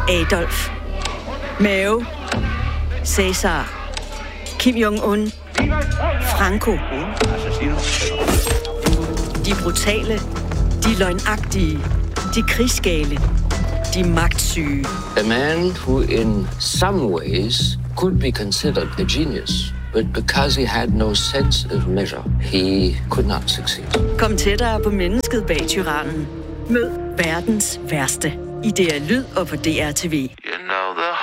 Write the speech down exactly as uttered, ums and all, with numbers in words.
Adolf, Mao, Cæsar, Kim Jong-un, Franco. De brutale, de løgnagtige, de krigsgale, de magtsyge. A man who in some ways could be considered a genius, but because he had no sense of measure, he could not succeed. Kom tættere på mennesket bag tyrannen. Mød verdens værste i D R Lyd og på D R T V. You know the